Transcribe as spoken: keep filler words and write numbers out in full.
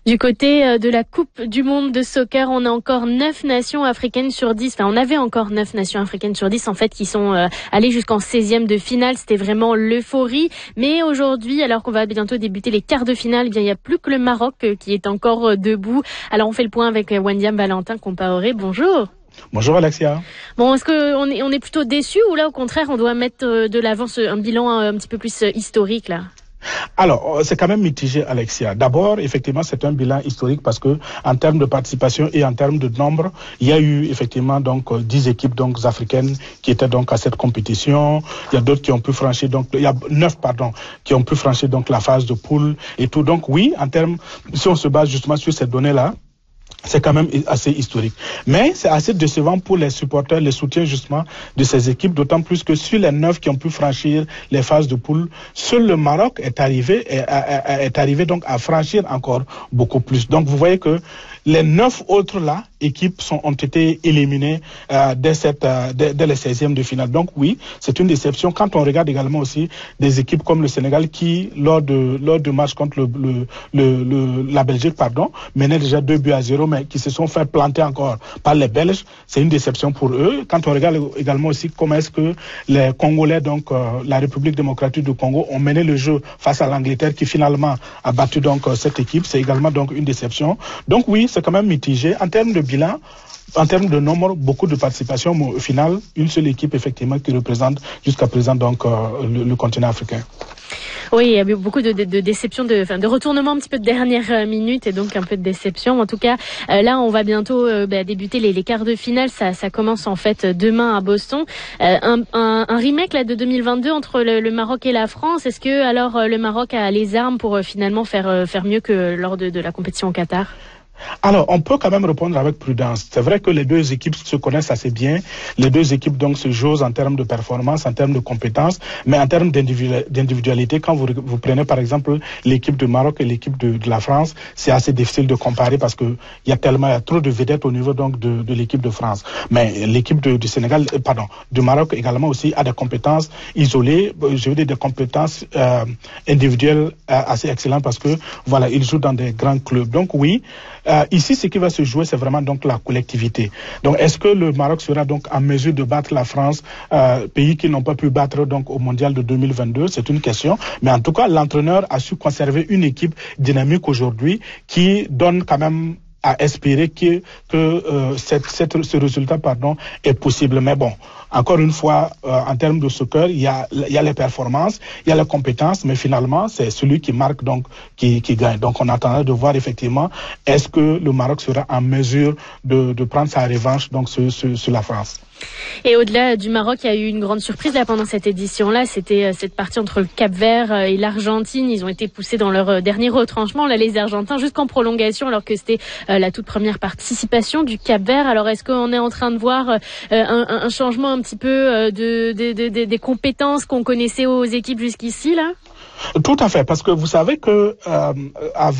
Du côté de la Coupe du Monde de soccer, on a encore neuf nations africaines sur dix. Enfin, on avait encore neuf nations africaines sur dix, en fait, qui sont euh, allées jusqu'en seizième de finale. C'était vraiment l'euphorie. Mais aujourd'hui, alors qu'on va bientôt débuter les quarts de finale, eh bien, il n'y a plus que le Maroc euh, qui est encore euh, debout. Alors, on fait le point avec euh, Wendiam Valentin Compaoré. Bonjour. Bonjour Alexia. Bon, est-ce qu'on est, on est plutôt déçu ou là, au contraire, on doit mettre euh, de l'avant un bilan un, un petit peu plus euh, historique, là? Alors, c'est quand même mitigé, Alexia. D'abord, effectivement, c'est un bilan historique parce que, en termes de participation et en termes de nombre, il y a eu effectivement donc dix équipes donc africaines qui étaient donc à cette compétition. Il y a d'autres qui ont pu franchir donc il y a neuf pardon qui ont pu franchir donc la phase de poule et tout. Donc oui, en termes, si on se base justement sur ces données-là, c'est quand même assez historique. Mais c'est assez décevant pour les supporters, les soutiens justement de ces équipes, d'autant plus que sur les neuf qui ont pu franchir les phases de poule, seul le Maroc est arrivé, est, est arrivé donc à franchir encore beaucoup plus. Donc vous voyez que les neuf autres là, équipes sont, ont été éliminées euh, dès, cette, euh, dès, dès les seizièmes de finale. Donc oui, c'est une déception. Quand on regarde également aussi des équipes comme le Sénégal qui, lors de lors de match contre le, le, le, le, la Belgique, pardon, menait déjà deux buts à zéro, mais qui se sont fait planter encore par les Belges, c'est une déception pour eux. Quand on regarde également aussi comment est-ce que les Congolais, donc euh, la République démocratique du Congo, ont mené le jeu face à l'Angleterre qui finalement a battu donc euh, cette équipe, c'est également donc une déception. Donc oui, c'est quand même mitigé. En termes de bilan, en termes de nombre, beaucoup de participation, mais au final, une seule équipe effectivement qui représente jusqu'à présent donc euh, le, le continent africain. Oui, il y a eu beaucoup de, de, de déceptions, de, enfin, de retournements un petit peu de dernière minute et donc un peu de déception. En tout cas, euh, là, on va bientôt euh, bah, débuter les, les quarts de finale. Ça, ça commence en fait demain à Boston. Euh, un, un, un remake là de deux mille vingt-deux entre le, le Maroc et la France. Est-ce que alors le Maroc a les armes pour euh, finalement faire euh, faire mieux que lors de, de la compétition au Qatar? Alors, on peut quand même répondre avec prudence. C'est vrai que les deux équipes se connaissent assez bien. Les deux équipes donc se jouent en termes de performance, en termes de compétences, mais en termes d'individualité, quand vous, vous prenez par exemple l'équipe du Maroc et l'équipe de, de la France, c'est assez difficile de comparer parce que il y a tellement, il y a trop de vedettes au niveau donc de, de l'équipe de France. Mais l'équipe du Sénégal, pardon, du Maroc également aussi a des compétences isolées, je veux dire des compétences euh, individuelles euh, assez excellentes parce que voilà, ils jouent dans des grands clubs. Donc oui. Euh, ici, ce qui va se jouer, c'est vraiment donc la collectivité. Donc, est-ce que le Maroc sera donc en mesure de battre la France, euh, pays qui n'ont pas pu battre donc au Mondial de deux mille vingt-deux? C'est une question. Mais en tout cas, l'entraîneur a su conserver une équipe dynamique aujourd'hui qui donne quand même à espérer que, que euh, cette, cette, ce résultat pardon, est possible. Mais bon, encore une fois, euh, en termes de soccer, il y a, il y a les performances, il y a les compétences, mais finalement, c'est celui qui marque donc qui, qui gagne. Donc, on attendra de voir effectivement est-ce que le Maroc sera en mesure de, de prendre sa revanche donc sur, sur, sur la France. Et au-delà du Maroc, il y a eu une grande surprise là pendant cette édition-là. C'était euh, cette partie entre le Cap-Vert euh, et l'Argentine. Ils ont été poussés dans leur euh, dernier retranchement, là, les Argentins, jusqu'en prolongation, alors que c'était euh, la toute première participation du Cap-Vert. Alors, est-ce qu'on est en train de voir euh, un, un changement un petit peu euh, de, de, de, de, des compétences qu'on connaissait aux équipes jusqu'ici, là? Tout à fait, parce que vous savez que euh, avant